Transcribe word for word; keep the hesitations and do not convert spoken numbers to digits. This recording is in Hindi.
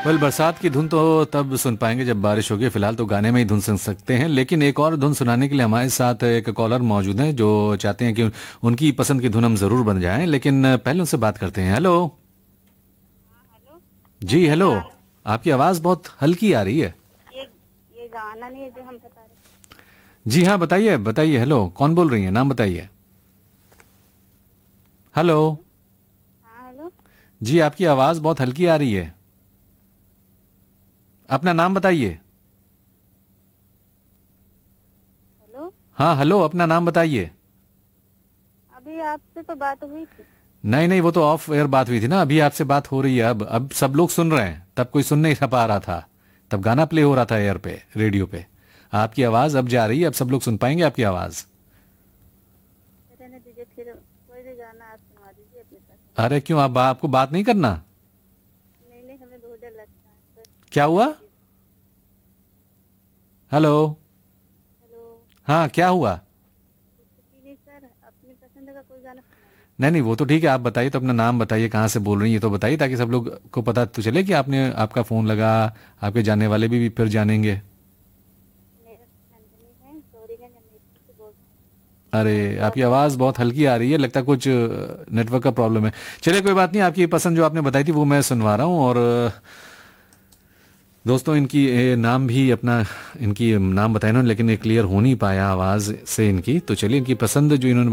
वेल बरसात की धुन तो तब सुन पाएंगे जब बारिश होगी, फिलहाल तो गाने में ही धुन सुन सकते हैं। लेकिन एक और धुन सुनाने के लिए हमारे साथ एक कॉलर मौजूद हैं जो चाहते हैं कि उनकी पसंद की धुन हम जरूर बन जाएं, लेकिन पहले उनसे बात करते हैं। हेलो। हेलो। जी ये हेलो। गाना आपकी आवाज़ बहुत हल्की आ रही है। ये ये गाना नहीं है जो हम बता रहे जी हाँ, बताइए बताइए। हेलो, कौन बोल रही हैं, नाम बताइए। हेलो। हैं। हेलो। हाँ हेलो। जी, आपकी आवाज़ बहुत हल्की आ रही है। अपना नाम बताइए। हेलो। हाँ हेलो, अपना नाम बताइए। अभी आपसे तो बात हुई थी। नहीं नहीं, वो तो ऑफ एयर बात हुई थी ना, अभी आपसे बात हो रही है। अब अब सब लोग सुन रहे हैं, तब कोई सुन नहीं पा रहा था। तब गाना प्ले हो रहा था एयर पे, रेडियो पे। आपकी आवाज अब जा रही है, अब सब लोग सुन पाएंगे आपकी आवाज। रहने दीजिए, फिर कोई भी गाना आप सुना दीजिए अपनी पसंद अरे क्यों, आप आपको बात नहीं करना? का। नहीं नहीं, हमें बहुत डर लगता है बस। क्या हुआ? जी। हेलो। हेलो। हाँ, क्या हुआ? कुछ भी नहीं सर, अपनी पसंद का कोई गाना सुना दीजिए। नहीं नहीं, वो तो ठीक है। आप बताइए तो, अपना नाम बताइए, कहाँ से बोल रही हैं ये तो बताइए, ताकि सब लोग को पता तो चले कि आपने आपका फोन लगा। आपके जानने वाले भी, भी फिर जानेंगे। मेरा नंदनी है, गौरीगंज अमेठी से बोल रही अरे, हूँ। आपकी आपको आवाज़ बहुत हल्की आ रही है, लगता है कुछ नेटवर्क का प्रॉब्लम है। चलिए कोई बात नहीं, आपकी पसंद जो आपने बताई थी वो मैं सुनवा रहा हूँ। और अ, दोस्तों, इनकी ये नाम भी अपना, इनकी नाम बताया ना, लेकिन ये क्लियर हो नहीं पाया आवाज़ से इनकी। तो चलिए, इनकी पसंद जो इन्होंने